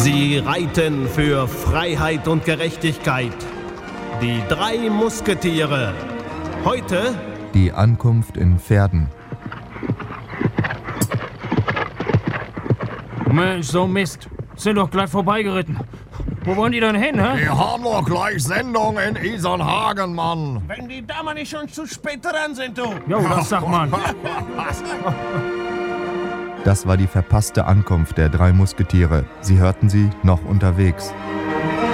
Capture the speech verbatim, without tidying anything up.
Sie reiten für Freiheit und Gerechtigkeit. Die drei Musketiere. Heute die Ankunft in Verden. Mensch, so Mist. Sind doch gleich vorbeigeritten. Wo wollen die denn hin, hä? Wir haben doch gleich Sendung in Isernhagen, Mann. Wenn die Damen nicht schon zu spät dran sind, du. Jo, das sag man. Das war die verpasste Ankunft der drei Musketiere. Sie hörten sie noch unterwegs.